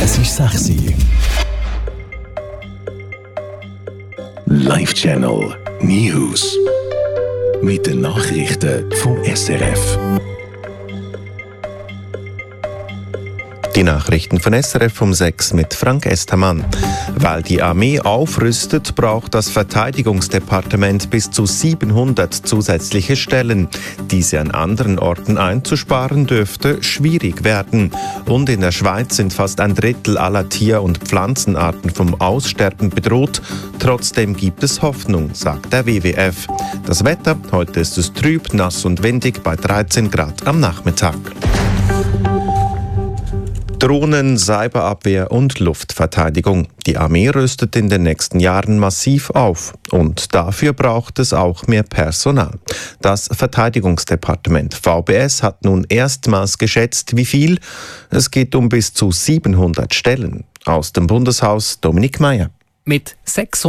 Es ist 6 Uhr. Live Channel News. Mit den Nachrichten vom SRF. Die Nachrichten von SRF um 6 mit Frank Estermann. Weil die Armee aufrüstet, braucht das Verteidigungsdepartement bis zu 700 zusätzliche Stellen. Diese an anderen Orten einzusparen, dürfte schwierig werden. Und in der Schweiz sind fast ein Drittel aller Tier- und Pflanzenarten vom Aussterben bedroht. Trotzdem gibt es Hoffnung, sagt der WWF. Das Wetter, heute ist es trüb, nass und windig bei 13 Grad am Nachmittag. Drohnen, Cyberabwehr und Luftverteidigung. Die Armee rüstet in den nächsten Jahren massiv auf. Und dafür braucht es auch mehr Personal. Das Verteidigungsdepartement VBS hat nun erstmals geschätzt, wie viel. Es geht um bis zu 700 Stellen. Aus dem Bundeshaus Dominik Meier. Mit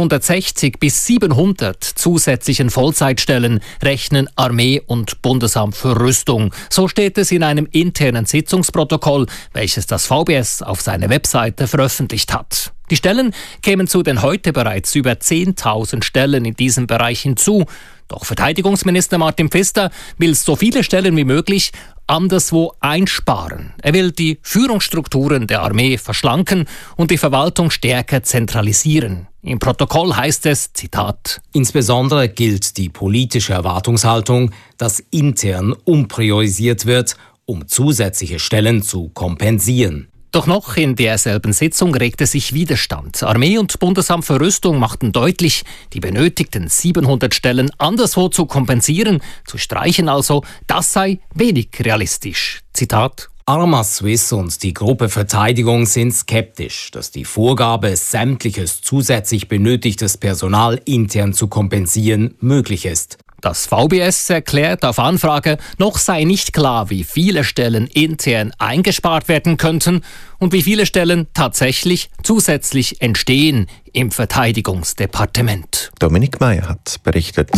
660 bis 700 zusätzlichen Vollzeitstellen rechnen Armee und Bundesamt für Rüstung. So steht es in einem internen Sitzungsprotokoll, welches das VBS auf seiner Webseite veröffentlicht hat. Die Stellen kämen zu den heute bereits über 10.000 Stellen in diesem Bereich hinzu. Doch Verteidigungsminister Martin Pfister will so viele Stellen wie möglich anderswo einsparen. Er will die Führungsstrukturen der Armee verschlanken und die Verwaltung stärker zentralisieren. Im Protokoll heißt es, Zitat: Insbesondere gilt die politische Erwartungshaltung, dass intern umpriorisiert wird, um zusätzliche Stellen zu kompensieren. Doch noch in derselben Sitzung regte sich Widerstand. Armee und Bundesamt für Rüstung machten deutlich, die benötigten 700 Stellen anderswo zu kompensieren, zu streichen also, das sei wenig realistisch. Zitat: Armas Suisse und die Gruppe Verteidigung sind skeptisch, dass die Vorgabe, sämtliches zusätzlich benötigtes Personal intern zu kompensieren, möglich ist. Das VBS erklärt auf Anfrage, noch sei nicht klar, wie viele Stellen intern eingespart werden könnten und wie viele Stellen tatsächlich zusätzlich entstehen im Verteidigungsdepartement. Dominik Meier hat berichtet.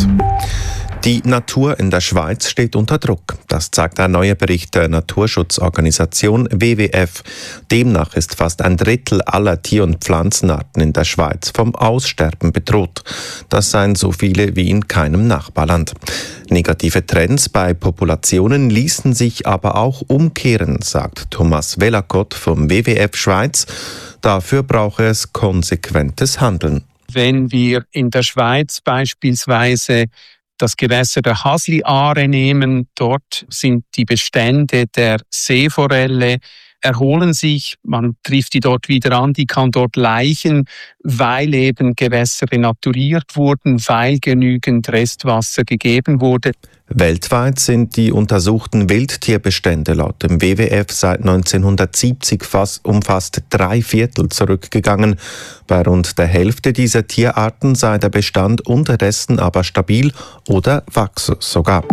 Die Natur in der Schweiz steht unter Druck. Das zeigt ein neuer Bericht der Naturschutzorganisation WWF. Demnach ist fast ein Drittel aller Tier- und Pflanzenarten in der Schweiz vom Aussterben bedroht. Das seien so viele wie in keinem Nachbarland. Negative Trends bei Populationen ließen sich aber auch umkehren, sagt Thomas Velakot vom WWF Schweiz. Dafür brauche es konsequentes Handeln. Wenn wir in der Schweiz beispielsweise das Gewässer der Hasli-Aare nehmen, dort sind die Bestände der Seeforelle, erholen sich, man trifft die dort wieder an, die kann dort laichen, weil eben Gewässer renaturiert wurden, weil genügend Restwasser gegeben wurde. Weltweit sind die untersuchten Wildtierbestände laut dem WWF seit 1970 um fast 3/4 zurückgegangen. Bei rund der Hälfte dieser Tierarten sei der Bestand unterdessen aber stabil oder wachse sogar.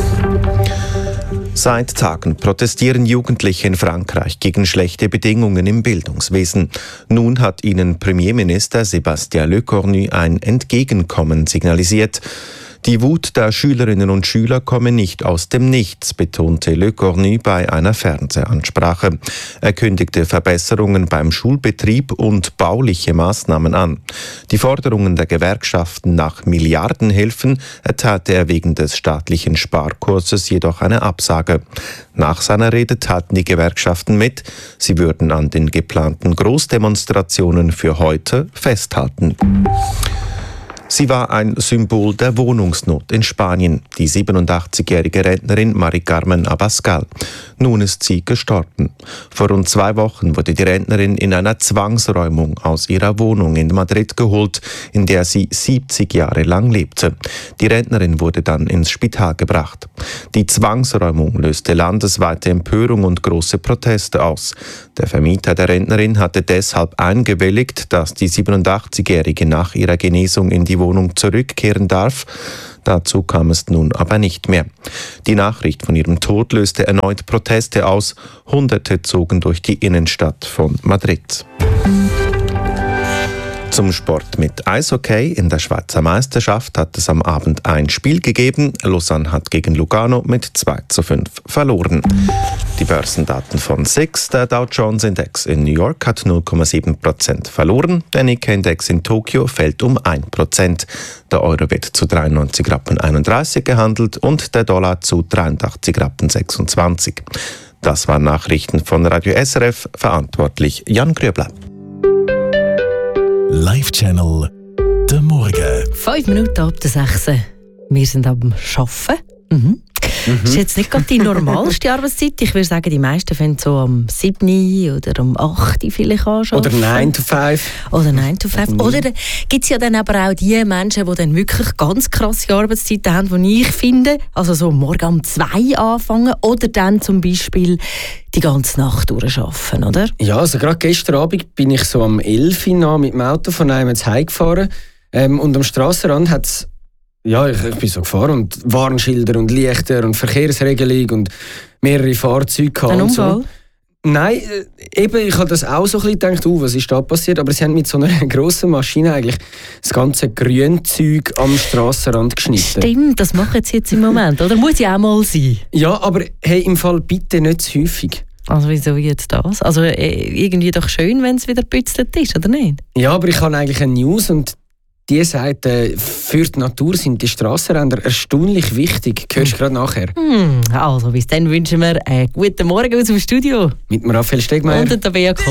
Seit Tagen protestieren Jugendliche in Frankreich gegen schlechte Bedingungen im Bildungswesen. Nun hat ihnen Premierminister Sébastien Lecornu ein Entgegenkommen signalisiert. Die Wut der Schülerinnen und Schüler komme nicht aus dem Nichts, betonte Lecornu bei einer Fernsehansprache. Er kündigte Verbesserungen beim Schulbetrieb und bauliche Maßnahmen an. Die Forderungen der Gewerkschaften nach Milliardenhilfen erteilte er wegen des staatlichen Sparkurses jedoch eine Absage. Nach seiner Rede taten die Gewerkschaften mit, sie würden an den geplanten Großdemonstrationen für heute festhalten. Sie war ein Symbol der Wohnungsnot in Spanien, die 87-jährige Rentnerin Mari Carmen Abascal. Nun ist sie gestorben. Vor rund 2 Wochen wurde die Rentnerin in einer Zwangsräumung aus ihrer Wohnung in Madrid geholt, in der sie 70 Jahre lang lebte. Die Rentnerin wurde dann ins Spital gebracht. Die Zwangsräumung löste landesweite Empörung und große Proteste aus. Der Vermieter der Rentnerin hatte deshalb eingewilligt, dass die 87-jährige nach ihrer Genesung in die Wohnung zurückkehren darf. Dazu kam es nun aber nicht mehr. Die Nachricht von ihrem Tod löste erneut Proteste aus. Hunderte zogen durch die Innenstadt von Madrid. Zum Sport mit Eishockey. In der Schweizer Meisterschaft hat es am Abend ein Spiel gegeben. Lausanne hat gegen Lugano mit 2:5 verloren. Die Börsendaten von SIX. Der Dow Jones Index in New York hat 0,7% verloren. Der Nikkei-Index in Tokio fällt um 1%. Der Euro wird zu 93,31 Rappen gehandelt und der Dollar zu 83,26 Rappen. Das waren Nachrichten von Radio SRF, verantwortlich Jan Grübler. Live-Channel «Der Morgen». 5 Minuten ab der 6. Wir sind am Arbeiten. Das ist jetzt nicht gerade die normalste Arbeitszeit. Ich würde sagen, die meisten fangen so am 7 oder am 8 vielleicht an. Oder 9 to 5. Oder 9 to 5. Oder gibt es ja dann aber auch die Menschen, die dann wirklich ganz krasse Arbeitszeiten haben, die ich finde, also so morgen um 2 anfangen oder dann zum Beispiel die ganze Nacht durcharbeiten, oder? Ja, also gerade gestern Abend bin ich so am 11 Uhr mit dem Auto von einem ins Heim gefahren. Und am Strassenrand hat es, ja, ich bin so gefahren und Warnschilder und Lichter und Verkehrsregelung und mehrere Fahrzeuge gehabt. Ein Unfall? So. Nein, eben, ich habe das auch so ein bisschen gedacht, was ist da passiert? Aber sie haben mit so einer grossen Maschine eigentlich das ganze Grünzeug am Strassenrand geschnitten. Stimmt, das machen sie jetzt im Moment, oder? Muss ja auch mal sein. Ja, aber hey, im Fall bitte nicht zu häufig. Also wieso jetzt das? Also irgendwie doch schön, wenn es wieder gebützelt ist, oder nicht? Ja, aber ich habe eigentlich eine News und die sagt, für die Natur sind die Strassenränder erstaunlich wichtig. Hörst du gerade nachher. Also bis dann wünschen wir einen guten Morgen aus dem Studio. Mit dem Raphael Stegmeier. Und der Tabea Koch.